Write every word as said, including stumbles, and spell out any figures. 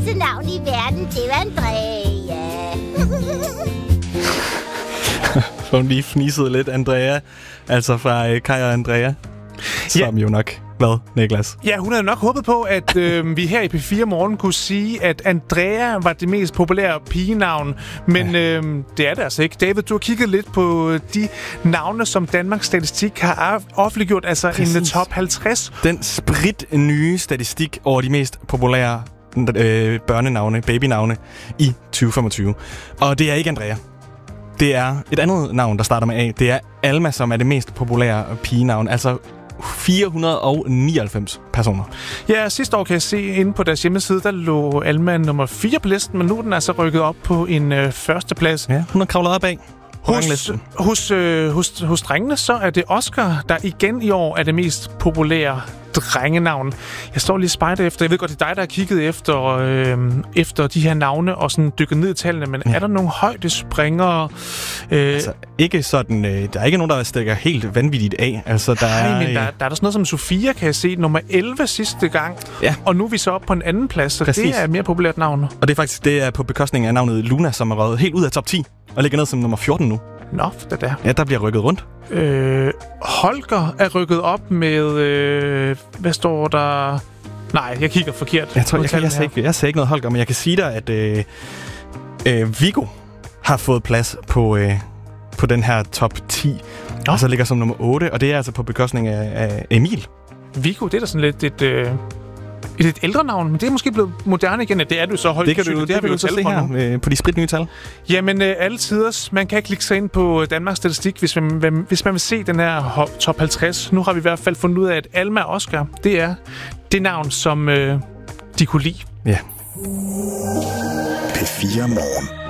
bedste navn i verden, det var Andrea. For hun lige fnisede lidt, Andrea. Altså fra øh, Kaj og Andrea. Som ja. jo nok... Hvad, Niklas? Ja, hun havde nok håbet på, at øh, vi her i P fire Morgen kunne sige, at Andrea var det mest populære pigenavn. Men ja. øh, det er det altså ikke. David, du har kigget lidt på de navne, som Danmarks Statistik har offentliggjort. Altså Præcis. en top halvtreds. Den sprit nye statistik over de mest populære øh, børnenavne, babynavne i tyve femogtyve. Og det er ikke Andrea. Det er et andet navn, der starter med A. Det er Alma, som er det mest populære pigenavn. Altså fire hundrede og nioghalvfems personer. Ja, sidste år kan jeg se inde på deres hjemmeside, der lå Alma nummer fire på listen, men nu er den altså rykket op på en øh, førsteplads. Ja, hun har kravlet op af. Hos, hos, øh, hos, hos drengene, så er det Oscar, der igen i år er det mest populære drengenavn. Jeg står lige spejder efter. Jeg ved godt, det er dig, der har kigget efter, øh, efter de her navne og sådan dykket ned i tallene, men ja. er der nogle højdespringere? Øh, altså, ikke sådan... Øh, der er ikke nogen, der stikker helt vanvittigt af. Altså, der nej, er, men der, der er der sådan noget som Sofia, kan jeg se, nummer elleve sidste gang. Ja. Og nu er vi så op på en anden plads, så Præcis. det er et mere populært navn. Og det er faktisk det er på bekostning af navnet Luna, som er røget helt ud af top ti og ligger ned som nummer fjorten nu. Nå, det der. Ja, der bliver rykket rundt. Øh, Holger er rykket op med... Øh, hvad står der? Nej, jeg kigger forkert. Jeg tror, jeg, jeg, jeg, ser ikke, jeg ser ikke noget Holger, men jeg kan sige dig, at øh, øh, Viggo har fået plads på, øh, på den her top ti. Nå. Og så ligger som nummer otte, og det er altså på bekostning af, af Emil. Viggo, det er da sådan lidt et... Øh Et lidt ældre navn, men det er måske blevet moderne igen. Det er du så højt. Det kan du, det, det har vi jo så se her øh, på de sprit nye tal. Jamen, øh, alle tiders. Man kan klikke sig ind på Danmarks Statistik, hvis man, hvis man vil se den her top halvtreds. Nu har vi i hvert fald fundet ud af, at Alma Oscar, det er det navn, som øh, de kunne lide. Ja. P fire Morgen.